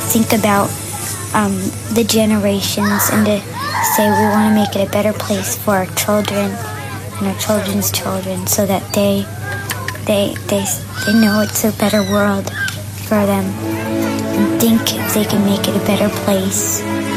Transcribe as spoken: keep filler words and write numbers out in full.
think about um, the generations and to say we want to make it a better place for our children and our children's children, so that they they they they know it's a better world for them and think they can make it a better place.